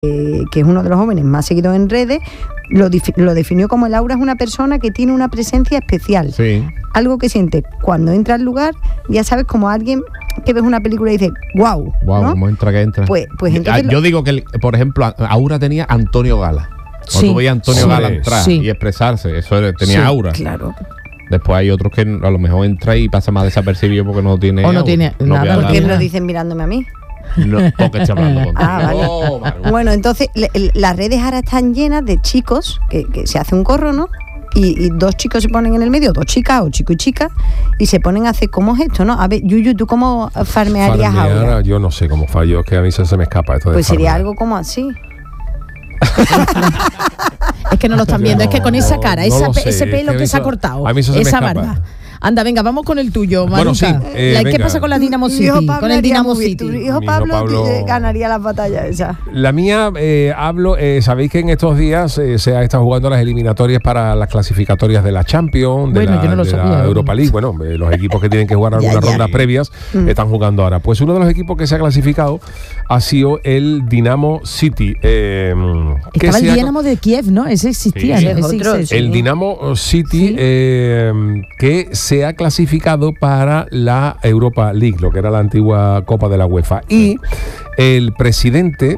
que es uno de los jóvenes más seguidos en redes, lo definió como: el aura es una persona que tiene una presencia especial. Sí. Algo que siente cuando entra al lugar, ya sabes, como alguien que ves una película y dices, wow, Wow, ¿no? ¿cómo entra que entra? Pues entonces yo digo que, por ejemplo, Aura tenía Antonio Gala. Cuando tú veías a Antonio Gala entrar y expresarse, eso tenía aura. Claro. Después hay otros que a lo mejor entra y pasa más desapercibido porque no tiene O no tiene nada. ¿Por qué me lo dicen mirándome a mí? No, porque estoy hablando contigo. Vale. Bueno, entonces las redes ahora están llenas de chicos que se hace un corro, ¿no? Y dos chicos se ponen en el medio, dos chicas o chico y chica, y se ponen a hacer, ¿cómo es esto, no? A ver, Yuyu, ¿tú cómo farmearías ahora? Yo no sé cómo fallo, es que a mí se me escapa esto de Pues sería farmear. algo como así. Es que no lo están viendo, es que con esa cara, ese pelo que se ha cortado, a mí eso se me esa escapa. barba. Anda, venga, vamos con el tuyo, Maruca. Bueno, sí, ¿Qué venga. pasa con la Dinamo Tu hijo City? Pablo Con el haría Dinamo muy bien. City. Tu hijo Mi hijo Pablo Pablo ganaría las batallas esas. La mía, sabéis que en estos días se ha estado jugando las eliminatorias para las clasificatorias de la Champions, de Bueno, yo no lo la sabía. Europa League. Bueno, los equipos que tienen que jugar algunas rondas previas están jugando ahora. Pues uno de los equipos que se ha clasificado ha sido el Dinamo City. Estaba el Dinamo de Kiev, ¿no? Ese existía. Sí, ¿no? Sí. El Dinamo City, que se ha clasificado para la Europa League, lo que era la antigua Copa de la UEFA. Y el presidente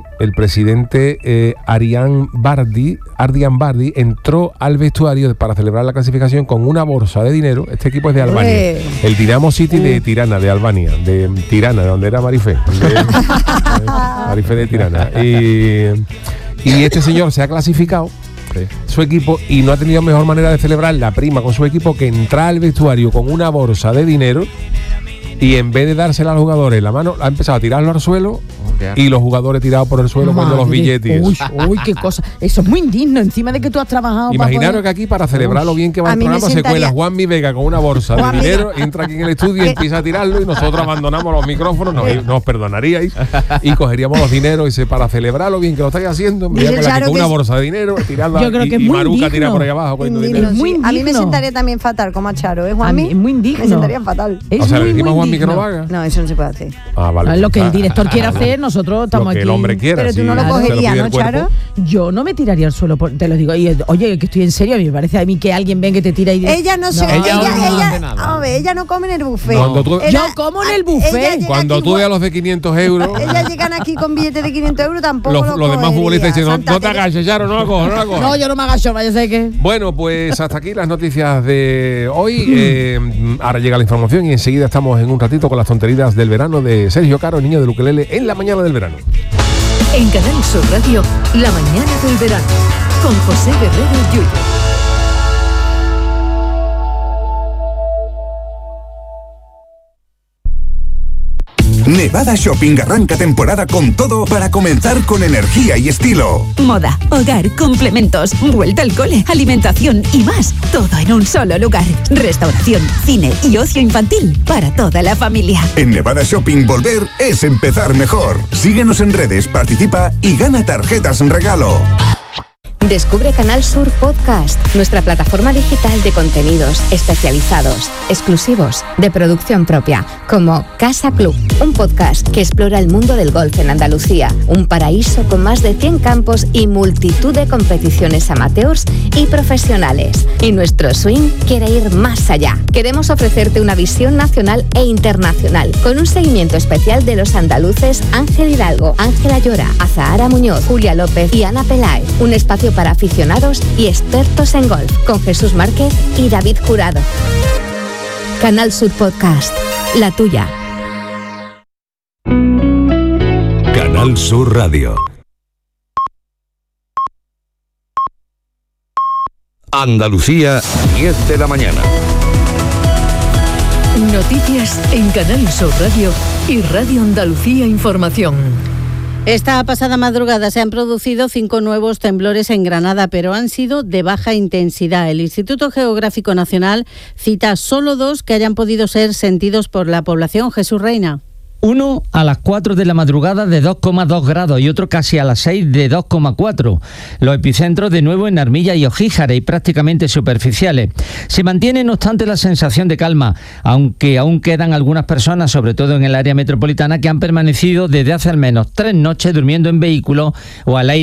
Ardian Bardi entró al vestuario para celebrar la clasificación con una bolsa de dinero. Este equipo es de Albania. El Dinamo City de Tirana, de Albania, de Tirana, de donde era Marifé. Marifé de Tirana. Y este señor se ha clasificado, su equipo, y no ha tenido mejor manera de celebrar la prima con su equipo que entrar al vestuario con una bolsa de dinero, y en vez de dársela a los jugadores en la mano, ha empezado a tirarlo al suelo. Y los jugadores tirados por el suelo con los billetes. Uy, qué cosa. Eso es muy indigno, encima de que tú has trabajado. Imaginaros que aquí, para celebrar lo bien que va el programa, se cuela Juan Mi Vega con una bolsa de dinero, entra aquí en el estudio y empieza a tirarlo, y nosotros abandonamos los micrófonos, nos perdonaríais, y cogeríamos los dineros, y para celebrar lo bien que lo estáis haciendo, con una bolsa de dinero, tirarla, yo creo que y Maruca tira por ahí abajo poniendo dinero. A mí me sentaría también fatal como a Charo, ¿eh, Juanmi? Es muy indigno. Me sentaría fatal. O sea, le decimos a Juanmi que no lo haga. No, eso no se puede hacer. Vale. Lo que el director quiera hacer, nosotros estamos aquí. El hombre quiera. Pero tú no lo cogerías, ¿no, Charo? Yo no me tiraría al suelo, te lo digo. Y, oye, que estoy en serio, a mí me parece a mí que alguien venga y te tira y... Ella no se... Ella no come en el buffet. Yo como en el buffet. Cuando tú veas los de 500 euros... Ellas llegan aquí con billetes de 500 euros, tampoco los demás futbolistas dicen, no te agaches, Charo, no la cojo. No, yo no me agacho, vaya sé que... Bueno, pues hasta aquí las noticias de hoy. Ahora llega la información y enseguida estamos en un ratito con las tonterías del verano de Sergio Caro, niño del ukelele, en la mañana del verano. En Canal Sur Radio, La mañana del verano, con José Guerrero Yuyu. Nevada Shopping arranca temporada con todo para comenzar con energía y estilo. Moda, hogar, complementos, vuelta al cole, alimentación y más. Todo en un solo lugar. Restauración, cine y ocio infantil para toda la familia. En Nevada Shopping volver es empezar mejor. Síguenos en redes, participa y gana tarjetas en regalo. Descubre Canal Sur Podcast, nuestra plataforma digital de contenidos especializados, exclusivos, de producción propia, como Casa Club, un podcast que explora el mundo del golf en Andalucía, un paraíso con más de 100 campos y multitud de competiciones amateurs y profesionales. Y nuestro swing quiere ir más allá. Queremos ofrecerte una visión nacional e internacional, con un seguimiento especial de los andaluces Ángel Hidalgo, Ángela Llora, Azahara Muñoz, Julia López y Ana Peláez. Un espacio para aficionados y expertos en golf, con Jesús Márquez y David Jurado. Canal Sur Podcast, la tuya. Canal Sur Radio. Andalucía, 10 de la mañana. Noticias en Canal Sur Radio y Radio Andalucía Información. Esta pasada madrugada se han producido 5 nuevos temblores en Granada, pero han sido de baja intensidad. El Instituto Geográfico Nacional cita solo 2 que hayan podido ser sentidos por la población. Jesús Reina. Uno a las 4 de la madrugada de 2,2 grados y otro casi a las 6 de 2,4. Los epicentros de nuevo en Armilla y Ojíjare y prácticamente superficiales. Se mantiene no obstante la sensación de calma, aunque aún quedan algunas personas, sobre todo en el área metropolitana, que han permanecido desde hace al menos 3 noches durmiendo en vehículos o al aire